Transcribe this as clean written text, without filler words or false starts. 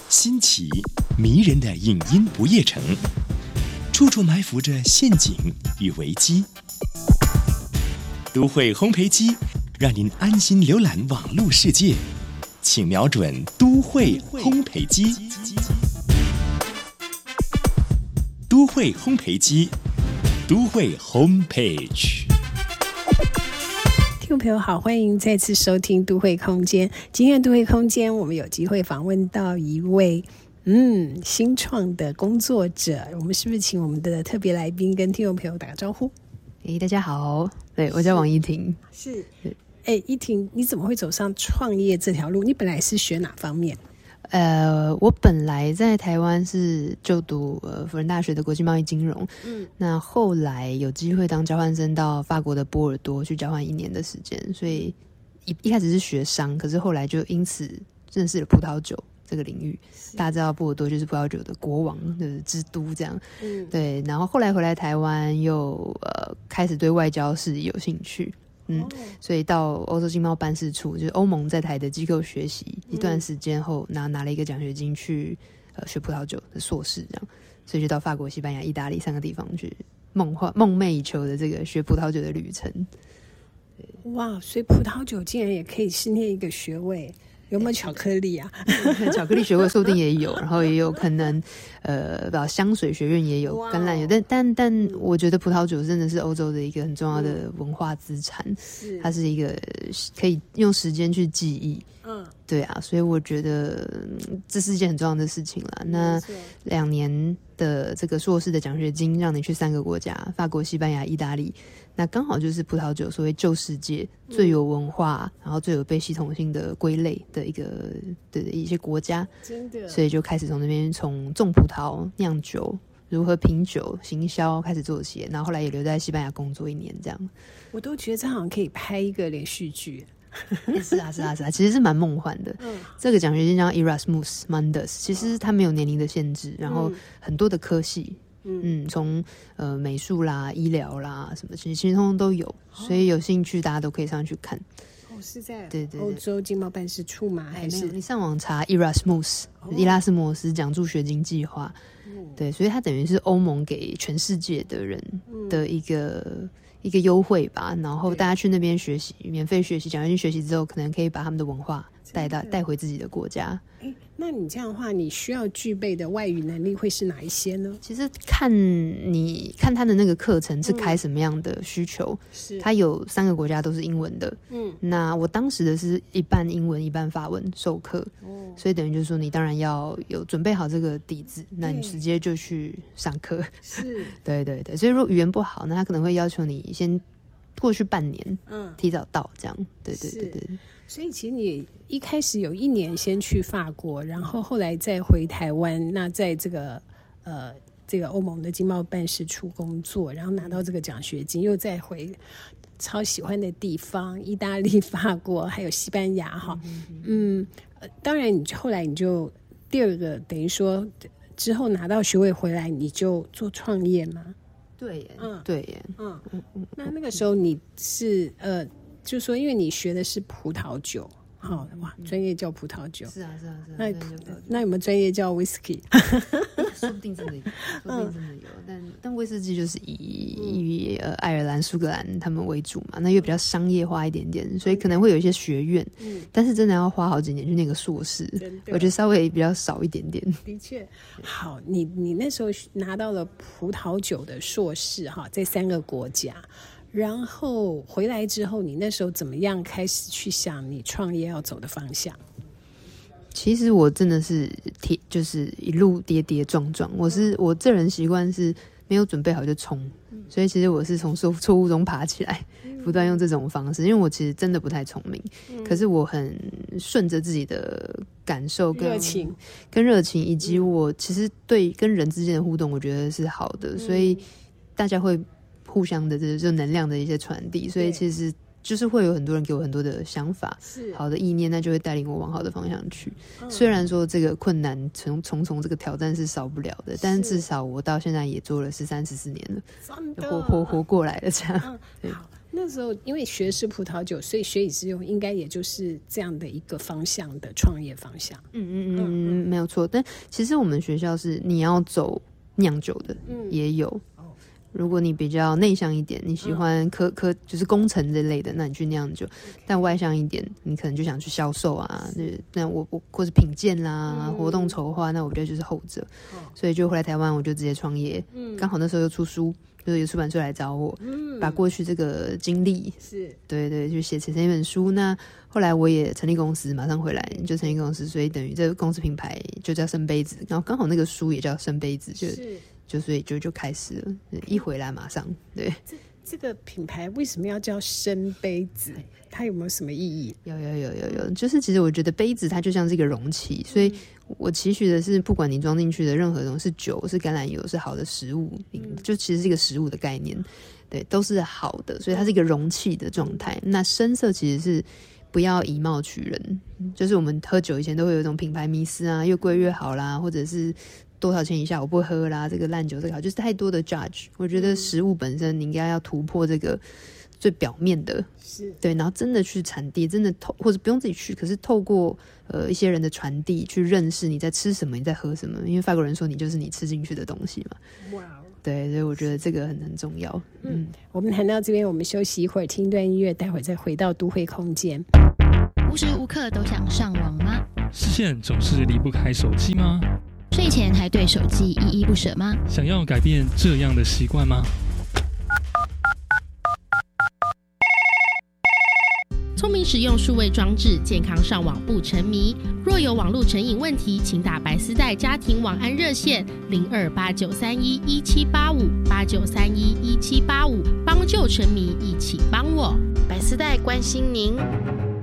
新奇迷人的影音不夜城，处处埋伏着陷阱与危机。都会烘焙机让您安心浏览网络世界，请瞄准都会烘焙机。都会烘焙机，都会 Homepage。 听众朋友好，欢迎再次收听都会空间。今天的都会空间，我们有机会访问到一位新创的工作者。我们是不是请我们的特别来宾跟听众朋友打个招呼？ 大家好，对，我叫王依婷。 是，依婷，你怎么会走上创业这条路？你本来是学哪方面？ 我本来在台湾是就读辅仁大学的国际贸易金融，那后来有机会当交换生到法国的波尔多去交换1年的时间，所以一开始是学商，可是后来就因此认识了葡萄酒这个领域。大家知道波尔多就是葡萄酒的国王的之都这样，对。然后后来回来台湾又开始对外交事有兴趣。所以到欧洲经贸办事处，就是欧盟在台的机构学习一段时间后，拿了一个奖学金去学葡萄酒的硕士，这样，所以就到法国、西班牙、意大利3个地方去梦寐以求的这个学葡萄酒的旅程。 哇，所以葡萄酒竟然也可以是念一个学位。有没有巧克力啊？ 巧克力学位说不定也有，然后也有可能香水学院也有，橄榄有，但我觉得葡萄酒真的是欧洲的一个很重要的文化资产，它是一个可以用时间去记忆。对啊，所以我觉得这是一件很重要的事情啦。那2年的这个硕士的奖学金让你去3个国家，法国、西班牙、意大利，那刚好就是葡萄酒所谓旧世界最有文化，然后最有被系统性的归类的一些国家，真的，所以就开始从那边从种葡萄、酿酒、如何品酒、行销开始做起，然后后来也留在西班牙工作1年这样。我都觉得这好像可以拍一个连续剧。 是啊，其实是蛮梦幻的。这个奖学金叫 Erasmus Mundus， 其实它没有年龄的限制，然后很多的科系，从美术啦、医疗啦什么，其实通通都有，所以有兴趣大家都可以上去看。 是在对欧洲经贸办事处吗？还是你上网查 Erasmus 伊拉斯摩斯奖助学金计划？对，所以它等于是欧盟给全世界的人的一个优惠吧，然后大家去那边学习，免费学习，奖学金学习之后，可能可以把他们的文化带回自己的国家。 那你这样的话，你需要具备的外语能力会是哪一些呢？ 其实看他的那个课程是开什么样的需求，他有3个国家都是英文的，那我当时的是一半英文一半法文授课，所以等于就是说你当然要有准备好这个底子，那你直接就去上课，是，对，所以如果语言不好，那他可能会要求你先过去半年，提早到这样，对。 所以其实你一开始有1年先去法国，然后后来再回台湾，那在这个欧盟的经贸办事处工作，然后拿到这个奖学金，又再回超喜欢的地方，意大利、法国还有西班牙哈。当然你后来你就第2个等于说之后拿到学位回来，你就做创业吗？ 对耶，对耶， 那个时候你是就是说，因为你学的是葡萄酒，哇，专业叫葡萄酒，是啊。那有没有专业叫 whisky？ 说不定真的有，但威士忌就是以爱尔兰、苏格兰他们为主嘛，那又比较商业化一点点，所以可能会有一些学院，但是真的要花好几年去那个硕士，我觉得稍微比较少一点点。 的确，好，你那时候拿到了葡萄酒的硕士哈，在3个国家。然后回来之后，你那时候怎么样开始去想你创业要走的方向？ 其实我真的是就是一路跌跌撞撞。我这人习惯是没有准备好就冲，所以其实我是从错误中爬起来，不断用这种方式。因为我其实真的不太聪明，可是我很顺着自己的感受跟热情，以及我其实对跟人之间的互动，我觉得是好的，所以大家会互相的这能量的一些传递，所以其实就是会有很多人给我很多的想法，好的意念，那就会带领我往好的方向去。虽然说这个困难重重这个挑战是少不了的，但至少我到现在也做了13、14年了，活过来了这样。 好， 那时候因为学是葡萄酒，所以学以致用应该也就是这样的一个方向的创业方向。 没有错。但其实我们学校是你要走酿酒的，也有。如果你比较内向一点，你喜欢就是工程这类的，那你去酿酒；但外向一点，你可能就想去销售啊。那我或是品鉴啦、活动筹划，那我觉得就是后者。所以就回来台湾，我就直接创业。刚好那时候又出书，就是有出版社来找我，把过去这个经历对就写成一本书。那后来我也成立公司，马上回来就成立公司，所以等于这个公司品牌就叫生杯子，然后刚好那个书也叫生杯子，所以就开始了，一回来马上对。 这个品牌为什么要叫生杯子？它有没有什么意义？ 有，就是其实我觉得杯子它就像是一个容器，所以我期许的是，不管你装进去的任何东西，是酒、是橄榄油、是好的食物，就其实是一个食物的概念，对，都是好的，所以它是一个容器的状态。那深色其实是不要以貌取人，就是我们喝酒以前都会有一种品牌迷思啊，越贵越好啦，或者是多少钱以下我不会喝啦，这个烂酒这个好，就是太多的 judge。 我觉得食物本身你应该要突破这个最表面的，对，然后真的去产地，真的或者不用自己去，可是透过一些人的传递去认识你在吃什么，你在喝什么，因为法国人说你就是你吃进去的东西嘛。哇，对，所以我觉得这个很重要。 我们谈到这边，我们休息一会儿，听一段音乐，待会再回到都会空间。 无时无刻都想上网吗？ 视线总是离不开手机吗？ 睡前还对手机依依不舍吗？ 想要改变这样的习惯吗？ 聪明使用数位装置，健康上网不沉迷。若有网络成瘾问题，请打白丝带家庭网安热线028931178589311785，帮救沉迷，一起帮我。白丝带关心您。